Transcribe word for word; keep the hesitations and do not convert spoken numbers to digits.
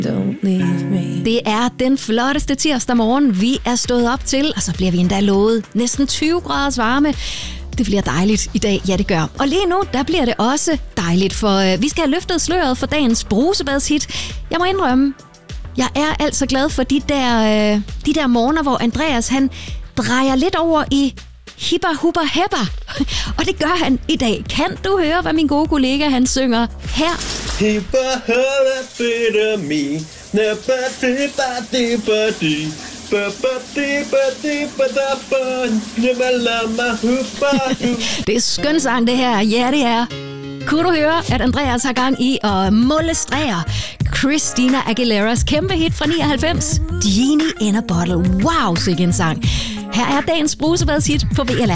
Don't leave me. Det er den flotteste tirsdag morgen, vi er stået op til, og så bliver vi endda lovet næsten tyve graders varme. Det bliver dejligt i dag, ja det gør. Og lige nu, der bliver det også dejligt, for øh, vi skal have løftet sløret for dagens brusebadshit. Jeg må indrømme, jeg er altså glad for de der, øh, de der morgener, hvor Andreas han drejer lidt over i hipper hupper hepper. Og det gør han i dag. Kan du høre, hvad min gode kollega han synger her? Hipper hupper bitter me. Det er skøn sang, det her. Ja, det er. Kunne du høre, at Andreas har gang i at molestrere Christina Aguileras kæmpe hit fra nioghalvfems? Genie in a Bottle. Wow, sikke en sang. Her er dagens brusebadshit på V L R.